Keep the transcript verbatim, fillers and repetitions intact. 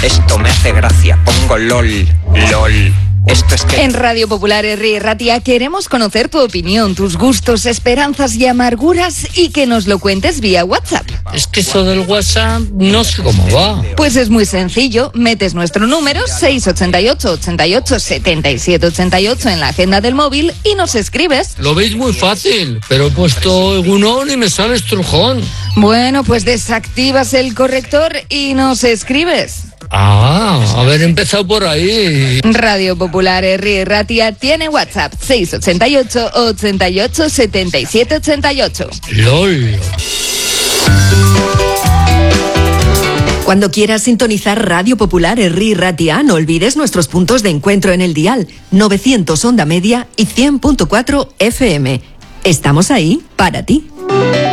Esto me hace gracia, pongo LOL, LOL. Esto es que... En Radio Popular Herri y Ratia queremos conocer tu opinión, tus gustos, esperanzas y amarguras y que nos lo cuentes vía WhatsApp. Es que eso del WhatsApp no sé cómo va. Pues es muy sencillo, metes nuestro número seis ocho ocho, ochenta y ocho, setenta y siete ochenta y ocho en la agenda del móvil y nos escribes. Lo veis muy fácil, pero he puesto Egunon y me sale estrujón. Bueno, pues desactivas el corrector y nos escribes. Ah, haber empezado por ahí. Radio Popular Herri y Ratia tiene WhatsApp seis ocho ocho, ochenta y ocho, setenta y siete ochenta y ocho. LOL. Cuando quieras sintonizar Radio Popular Herri y Ratia, no olvides nuestros puntos de encuentro en el dial novecientos onda media y cien punto cuatro F M. Estamos ahí para ti.